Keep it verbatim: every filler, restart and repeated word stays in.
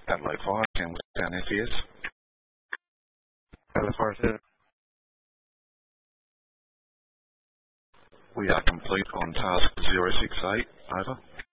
Adelaide Fire, Campbelltown F E S. Adelaide Fire Centre. We are complete on task zero six eight, over.